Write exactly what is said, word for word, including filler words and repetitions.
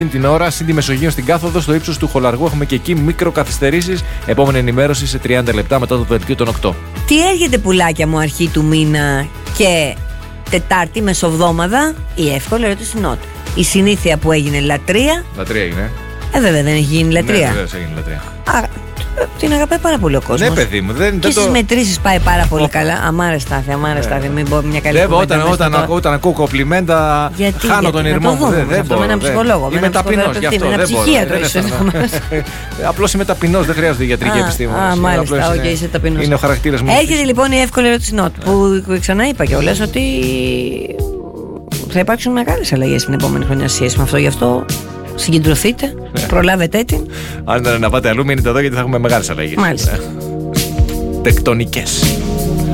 την ώρα στην τη Μεσογείο στην κάθοδο, στο ύψος του Χολαργού. Έχουμε και εκεί μικροκαθυστερήσεις. Επόμενη ενημέρωση σε τριάντα λεπτά μετά το δελτίο των οκτώ. Τι έρχεται, πουλάκια μου, αρχή του μήνα και Τετάρτη, μεσοβδόμαδα? Η εύκολη ερώτηση νότ. Η συνήθεια που έγινε λατρεία. Λατρεία έγινε. Ε, βέβαια δεν έχει γίνει λατρεία. Ναι, βέβαια έγινε λατρεία. Α, την αγαπάει πάρα πολύ ο κόσμος. Ναι, παιδί μου. Δεν, και δεν στις το... μετρήσεις πάει πάρα πολύ καλά. Αμάρε στάθη, αμάρε στάθη. Μην πω μια καλή Βλέπω κουβέντα. όταν, όταν, όταν, όταν ακούω κοπλιμέντα, γιατί, χάνω γιατί, τον ηρμό μου. Δεν, δεν μπορώ. Με έναν ψυχολόγο. Είμαι ταπεινός γι' αυτό. Με έναν ψυχίατρο. Απλώς είμαι ταπεινός, δεν χρειάζεται ιατρική επιστήμη. Α, μάλιστα, οκ, είσαι ταπεινός. Είναι ο χαρακτήρας μου. Έρχεται λοιπόν η εύκολη ερώτηση νότ. Που ξανά είπα κιόλας ότι θα υπάρξουν μεγάλες αλλαγές την επόμενη χρονιά σε σχέση με αυτό. Γι' αυτό συγκεντρωθείτε, ναι. Προλάβετε την. Αν ήταν να πάτε αλλού, μείνετε εδώ γιατί θα έχουμε μεγάλες αλλαγές. Μάλιστα. Τεκτονικές.